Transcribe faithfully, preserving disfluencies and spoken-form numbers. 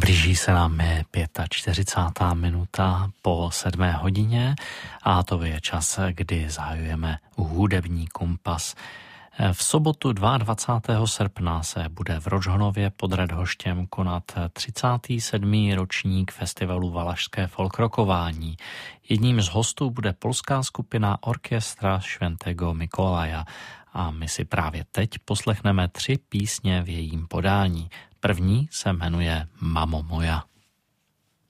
Blíží se nám čtyřicátá pátá minuta po sedmé hodině a to je čas, kdy zahajujeme hudební kompas. V sobotu dvacátého druhého srpna se bude v Rožhonově pod Redhoštěm konat třicátý sedmý ročník festivalu Valašské folkrokování. Jedním z hostů bude polská skupina Orkiestra Świętego Mikołaja a my si právě teď poslechneme tři písně v jejím podání. První se jmenuje Mamo moja.